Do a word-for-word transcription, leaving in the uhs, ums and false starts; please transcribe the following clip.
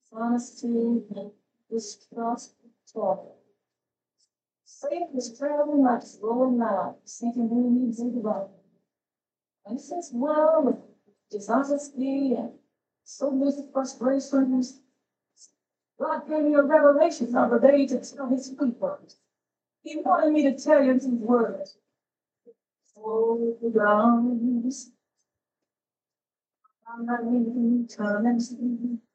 Honesty, distrust, talk. Faith is traveling like slow now, seeking who needs it love. And since well, dishonesty and so many frustrations, God gave me a revelation of the day to tell his people. He wanted me to tell you these words. Slow down, I'm not even turning.